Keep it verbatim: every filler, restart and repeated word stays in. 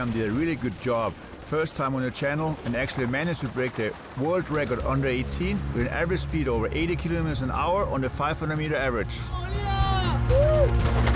Liam did a really good job. First time on the channel and actually managed to break the world record under eighteen with an average speed over eighty kilometers an hour on the five hundred meter average.